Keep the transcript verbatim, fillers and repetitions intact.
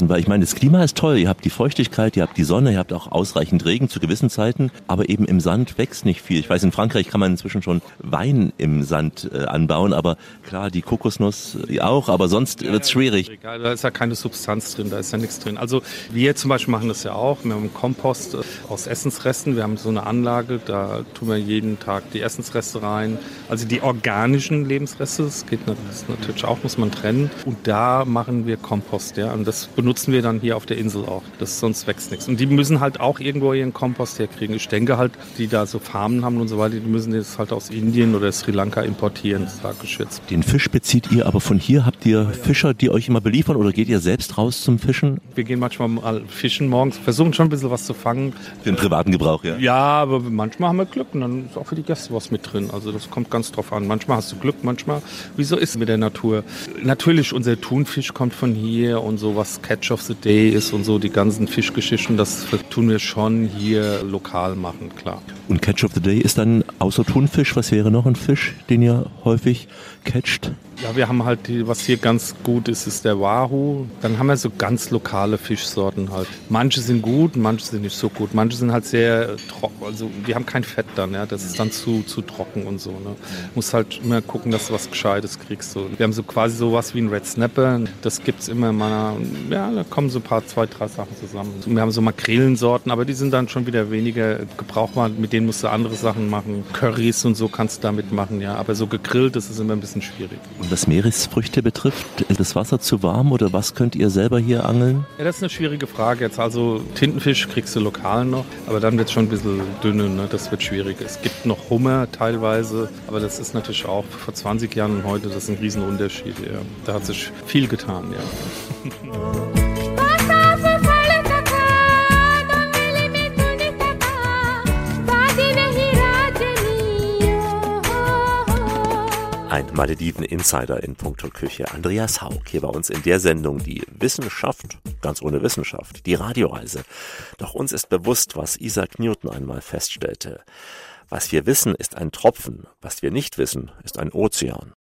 gewesen, weil ich meine, das Klima ist toll, ihr habt die Feuchtigkeit, ihr habt die Sonne, ihr habt auch ausreichend Regen zu gewissen Zeiten, aber eben im Sand wächst nicht viel. Ich weiß, in Frankreich kann man inzwischen schon Wein im Sand äh, anbauen, aber klar, die Kokosnuss die auch, aber sonst ja, wird's schwierig. Da ist ja keine Substanz drin, da ist ja nichts drin. Also wir zum Beispiel machen das ja auch, wir haben einen Kompost aus Essensresten, wir haben so eine Anlage, da tun wir jeden Tag die Essensreste rein, also die organischen Lebensreste, das geht das natürlich auch, muss man trennen und da machen wir Kompost, ja, und das benutzen wir dann hier auf der Insel auch, das, sonst wächst nichts. Und die müssen halt auch irgendwo ihren Kompost herkriegen. Ich denke halt, die da so Farmen haben und so weiter, die müssen das halt aus Indien oder Sri Lanka importieren, sage ich jetzt. Den Fisch bezieht ihr aber von hier, habt ihr Fischer, die euch immer beliefern oder geht ihr selbst raus zum Fischen? Wir gehen manchmal mal fischen morgens, versuchen schon ein bisschen was zu fangen. Für den privaten Gebrauch, ja? Ja, aber manchmal haben wir Glück und dann ist auch für die Gäste was mit drin. Also das kommt ganz drauf an. Manchmal hast du Glück, manchmal, wieso ist es mit der Natur? Natürlich, unser Thunfisch kommt von hier und so, was Catch of the Day ist und so, die ganzen Fischgeschichten, das tun wir schon hier lokal machen, klar. Und Catch of the Day ist dann außer Thunfisch, was wäre noch ein Fisch, den ihr häufig catcht? Ja, wir haben halt, die, was hier ganz gut ist, ist der Wahoo. Dann haben wir so ganz lokale Fischsorten halt. Manche sind gut, manche sind nicht so gut. Manche sind halt sehr trocken, also die haben kein Fett dann, ja. Das ist dann zu, zu trocken und so, ne. Muss halt immer gucken, dass du was Gescheites kriegst. So. Wir haben so quasi sowas wie ein Red Snapper. Das gibt's immer mal, ja, da kommen so ein paar, zwei, drei Sachen zusammen. Wir haben so Makrelensorten, aber die sind dann schon wieder weniger gebrauchbar. Mit denen musst du andere Sachen machen. Currys und so kannst du damit machen, ja. Aber so gegrillt, das ist immer ein bisschen schwierig. Und was Meeresfrüchte betrifft, ist das Wasser zu warm oder was könnt ihr selber hier angeln? Ja, das ist eine schwierige Frage jetzt. Also Tintenfisch kriegst du lokal noch, aber dann wird es schon ein bisschen dünne, ne? Das wird schwierig. Es gibt noch Hummer teilweise, aber das ist natürlich auch vor zwanzig Jahren und heute, das ist ein Riesenunterschied. Ja. Da hat sich viel getan, ja. Ein Malediven-Insider in puncto Küche, Andreas Haug, hier bei uns in der Sendung Die Wissenschaft, ganz ohne Wissenschaft, die Radioreise. Doch uns ist bewusst, was Isaac Newton einmal feststellte. Was wir wissen, ist ein Tropfen, was wir nicht wissen, ist ein Ozean.